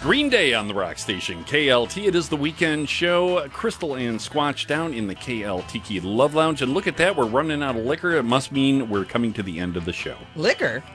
Green Day on the Rock Station, KLT. It is the weekend show. Crystal and Squatch down in the KLTiki Love Lounge. And look at that, we're running out of liquor. It must mean we're coming to the end of the show. Liquor?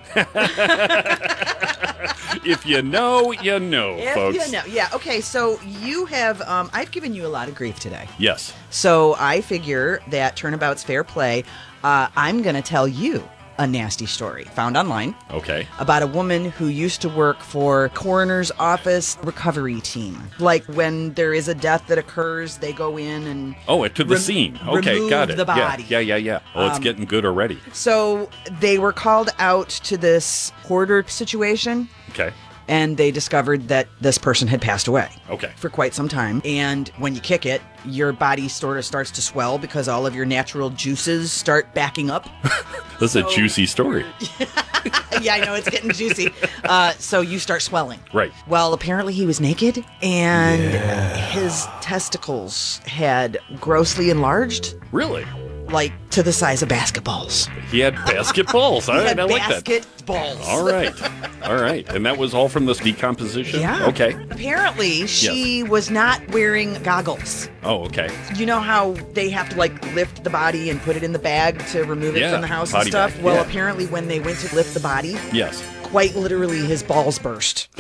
If you know, you know, folks. If you know. Yeah, okay, so you have, I've given you a lot of grief today. Yes. So I figure that turnabout's fair play. I'm going to tell you a nasty story found online. Okay. About a woman who used to work for coroner's office recovery team. Like when there is a death that occurs, they go in and to the scene. Okay, remove got it. the body. Yeah. Oh, it's getting good already. So they were called out to this hoarder situation. Okay. And they discovered that this person had passed away. Okay. For quite some time. And when you kick it, your body sort of starts to swell because all of your natural juices start backing up. This is a juicy story. Yeah, I know, it's getting juicy. So you start swelling. Right. Well, apparently he was naked, and his testicles had grossly enlarged. Really? Like to the size of basketballs. He had basketballs. All right, I like that. Basketballs. All right. And that was all from this decomposition? Yeah. Okay. Apparently, she was not wearing goggles. Oh, okay. You know how they have to lift the body and put it in the bag to remove it from the house and body stuff? bag. Well, apparently when they went to lift the body, yes, quite literally his balls burst.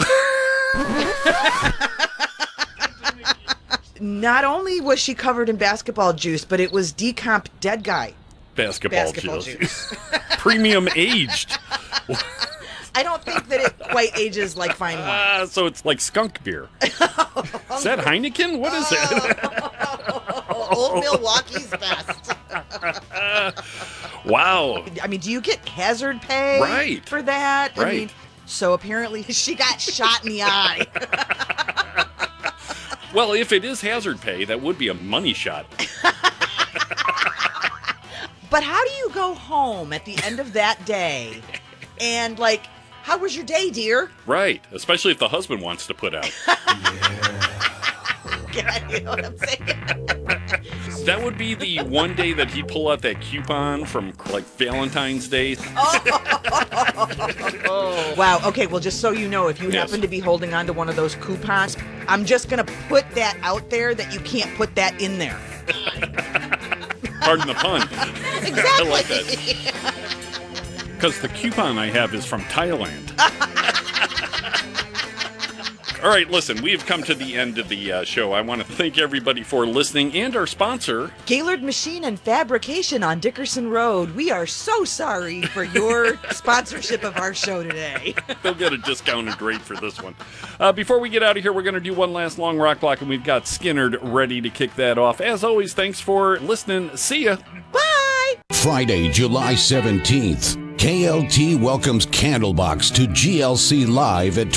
Not only was she covered in basketball juice, but it was decomp dead guy basketball juice. Premium aged. I don't think that it quite ages like fine wine. So it's like skunk beer. Is that Heineken? What is it? Old Milwaukee's best. Wow. I mean, do you get hazard pay for that? Right. I mean, so apparently she got shot in the eye. Well, if it is hazard pay, that would be a money shot. But how do you go home at the end of that day and, how was your day, dear? Right, especially if the husband wants to put out. Yeah, you know what I'm saying? That would be the one day that he'd pull out that coupon from, Valentine's Day. Oh. Wow, okay, well, just so you know, if you happen to be holding on to one of those coupons, I'm just going to put that out there that you can't put that in there. Pardon the pun. Exactly. I like that. Because the coupon I have is from Thailand. All right, listen, we've come to the end of the show. I want to thank everybody for listening and our sponsor, Gaylord Machine and Fabrication on Dickerson Road. We are so sorry for your sponsorship of our show today. They'll get a discounted rate for this one. Before we get out of here, we're going to do one last long rock block, and we've got Skinnerd ready to kick that off. As always, thanks for listening. See ya. Bye! Friday, July 17th, KLT welcomes Candlebox to GLC Live at